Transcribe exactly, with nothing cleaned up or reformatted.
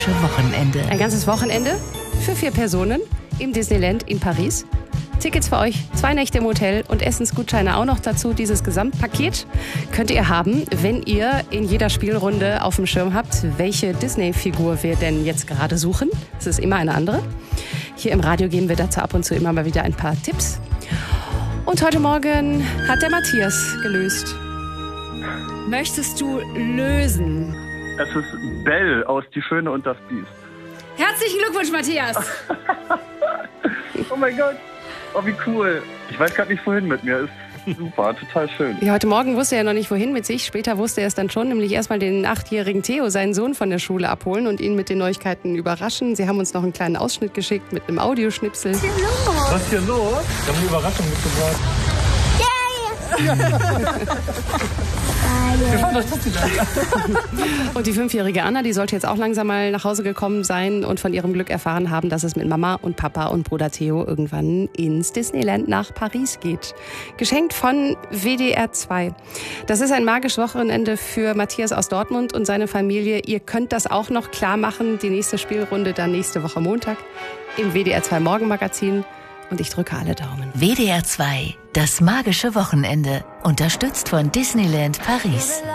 Wochenende. Ein ganzes Wochenende für vier Personen im Disneyland in Paris. Tickets für euch, zwei Nächte im Hotel und Essensgutscheine auch noch dazu. Dieses Gesamtpaket könnt ihr haben, wenn ihr in jeder Spielrunde auf dem Schirm habt, welche Disney-Figur wir denn jetzt gerade suchen. Es ist immer eine andere. Hier im Radio geben wir dazu ab und zu immer mal wieder ein paar Tipps. Und heute Morgen hat der Matthias gelöst. Möchtest du lösen? Es ist Belle aus Die Schöne und das Biest. Herzlichen Glückwunsch, Matthias! Oh mein Gott, oh wie cool. Ich weiß gerade nicht, wohin mit mir. Ist super, total schön. Ja, heute Morgen wusste er noch nicht, wohin mit sich. Später wusste er es dann schon, nämlich erstmal den achtjährigen Theo, seinen Sohn, von der Schule abholen und ihn mit den Neuigkeiten überraschen. Sie haben uns noch einen kleinen Ausschnitt geschickt mit einem Audioschnipsel. Was ist hier los? Was ist hier los? Ich habe eine Überraschung mitgebracht. Und die fünfjährige Anna, die sollte jetzt auch langsam mal nach Hause gekommen sein und von ihrem Glück erfahren haben, dass es mit Mama und Papa und Bruder Theo irgendwann ins Disneyland nach Paris geht. Geschenkt von W D R zwei. Das ist ein magisches Wochenende für Matthias aus Dortmund und seine Familie. Ihr könnt das auch noch klar machen. Die nächste Spielrunde dann nächste Woche Montag im W D R zwei Morgenmagazin. Und ich drücke alle Daumen. W D R zwei, das magische Wochenende. Unterstützt von Disneyland Paris.